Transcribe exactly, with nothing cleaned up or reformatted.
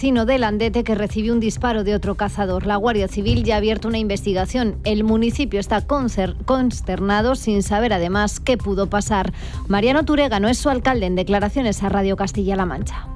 vecino de Landete que recibió un disparo de otro cazador. La Guardia Civil ya ha abierto una investigación. El municipio está consternado sin saber además qué pudo pasar. Mariano Turegano es su alcalde en declaraciones a Radio Castilla-La Mancha.